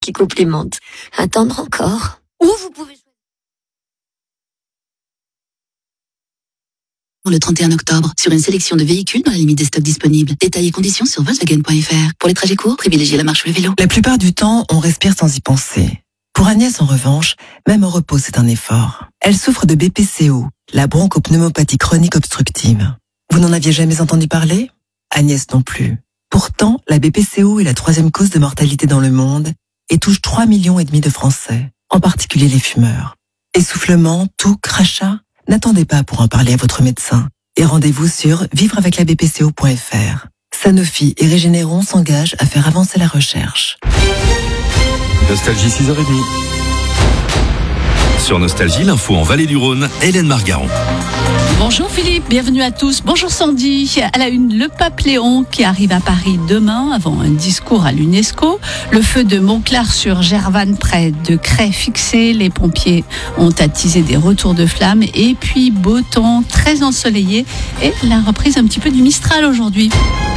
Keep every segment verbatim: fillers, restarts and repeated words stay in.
qui complimente. Attendre encore. Ou vous pouvez... Le trente et un octobre, sur une sélection de véhicules dans la limite des stocks disponibles. Détails et conditions sur Volkswagen point F R. Pour les trajets courts, privilégiez la marche ou le vélo. La plupart du temps, on respire sans y penser. Pour Agnès, en revanche, même au repos, c'est un effort. Elle souffre de B P C O, la bronchopneumopathie chronique obstructive. Vous n'en aviez jamais entendu parler ? Agnès non plus. Pourtant, la B P C O est la troisième cause de mortalité dans le monde et touche trois millions et demi de Français, en particulier les fumeurs. Essoufflement, toux, crachat ? N'attendez pas pour en parler à votre médecin et rendez-vous sur vivre avec la B P C O point F R. Sanofi et Régénéron s'engagent à faire avancer la recherche. Nostalgie six heures trente. Sur Nostalgie, l'info en Vallée du Rhône, Hélène Margaron. Bonjour Philippe, bienvenue à tous. Bonjour Sandy. À la une, le pape Léon qui arrive à Paris demain avant un discours à l'UNESCO. Le feu de Montclar-sur-Gervanne près de Cray fixé. Les pompiers ont attisé des retours de flammes. Et puis beau temps, très ensoleillé et la reprise un petit peu du Mistral aujourd'hui.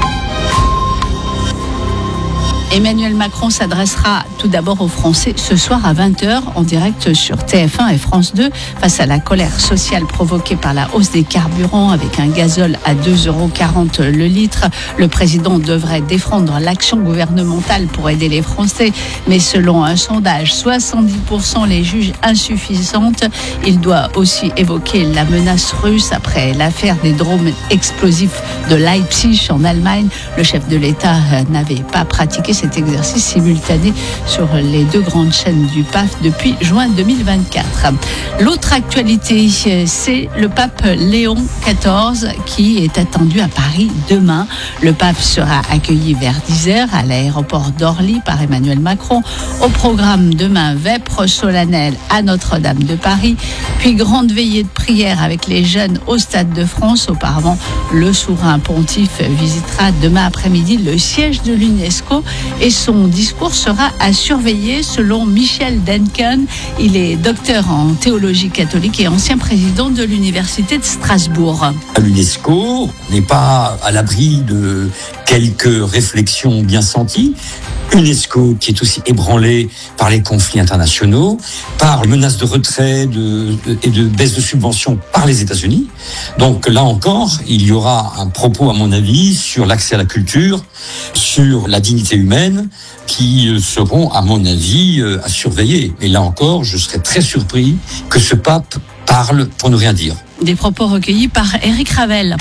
Emmanuel Macron s'adressera tout d'abord aux Français ce soir à vingt heures en direct sur T F un et France deux face à la colère sociale provoquée par la hausse des carburants avec un gazole à deux euros quarante le litre. Le président devrait défendre l'action gouvernementale pour aider les Français, mais selon un sondage, soixante-dix pour cent les jugent insuffisantes. Il doit aussi évoquer la menace russe après l'affaire des drones explosifs de Leipzig en Allemagne. Le chef de l'État n'avait pas pratiqué cet exercice simultané sur les deux grandes chaînes du P A F depuis juin deux mille vingt-quatre. L'autre actualité, c'est le pape Léon quatorze qui est attendu à Paris demain. Le pape sera accueilli vers dix heures à l'aéroport d'Orly par Emmanuel Macron. Au programme demain, vêpres solennelles à Notre-Dame de Paris, puis grande veillée de prière avec les jeunes au Stade de France. Auparavant, le souverain pontife visitera demain après-midi le siège de l'UNESCO et son discours sera à surveiller selon Michel Denken. Il est docteur en théologie catholique et ancien président de l'université de Strasbourg. L'UNESCO n'est pas à l'abri de quelques réflexions bien senties. UNESCO qui est aussi ébranlée par les conflits internationaux, par menaces de retrait de, de, et de baisse de subventions par les États-Unis. Donc là encore, il y aura un propos, à mon avis, sur l'accès à la culture, sur la dignité humaine, qui seront, à mon avis, à surveiller. Et là encore, je serais très surpris que ce pape parle pour ne rien dire. Des propos recueillis par Éric Ravel.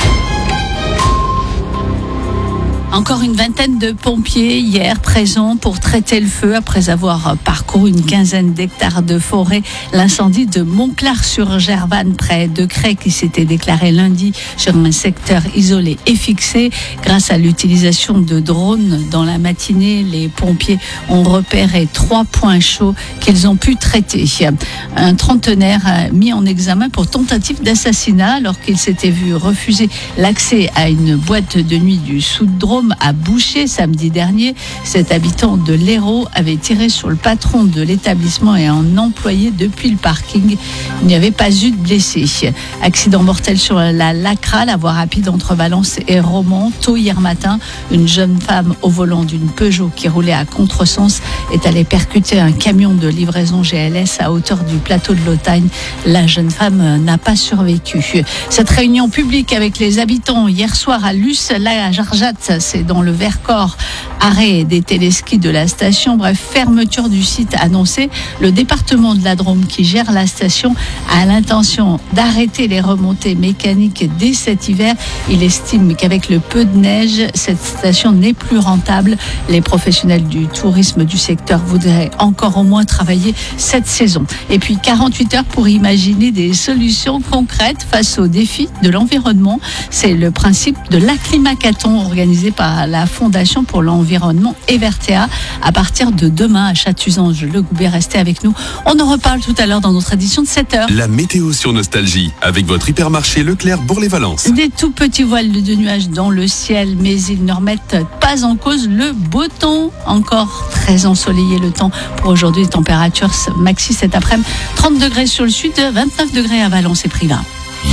Encore une vingtaine de pompiers hier présents pour traiter le feu après avoir parcouru une quinzaine d'hectares de forêt. L'incendie de Montclar-sur-Gervanne près de Cray qui s'était déclaré lundi sur un secteur isolé et fixé. Grâce à l'utilisation de drones dans la matinée, les pompiers ont repéré trois points chauds qu'ils ont pu traiter. Un trentenaire mis en examen pour tentative d'assassinat alors qu'il s'était vu refuser l'accès à une boîte de nuit du Sud-Drôme à Boucher samedi dernier. Cet habitant de l'Hérault avait tiré sur le patron de l'établissement et un employé depuis le parking. Il n'y avait pas eu de blessés. Accident mortel sur la Lacra, la voie rapide entre Valence et Romans. Tôt hier matin, une jeune femme au volant d'une Peugeot qui roulait à contresens est allée percuter un camion de livraison G L S à hauteur du plateau de l'Autagne. La jeune femme n'a pas survécu. Cette réunion publique avec les habitants hier soir à Luce, la Jarjat, c'est dans le Vercors, arrêt des téléskis de la station, bref, fermeture du site annoncée. Le département de la Drôme qui gère la station a l'intention d'arrêter les remontées mécaniques dès cet hiver. Il estime qu'avec le peu de neige, cette station n'est plus rentable. Les professionnels du tourisme du secteur voudraient encore au moins travailler cette saison. Et puis quarante-huit heures pour imaginer des solutions concrètes face aux défis de l'environnement. C'est le principe de l'acclimacathon organisé par la Fondation pour l'environnement Evertea à partir de demain à Chatuzange-le-Goubet. Restez avec nous. On en reparle tout à l'heure dans notre édition de sept heures. La météo sur Nostalgie avec votre hypermarché Leclerc Bourg-les-Valences. Des tout petits voiles de nuages dans le ciel, mais ils ne remettent pas en cause le beau temps. Encore très ensoleillé le temps pour aujourd'hui. Température maxi cet après-midi. trente degrés sur le sud, vingt-neuf degrés à Valence et Privas.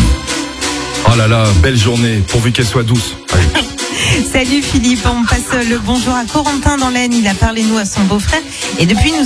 Oh là là, belle journée, pourvu qu'elle soit douce. Allez. Salut Philippe, on passe le bonjour à Corentin dans l'Aisne. Il a parlé nous à son beau-frère et depuis nous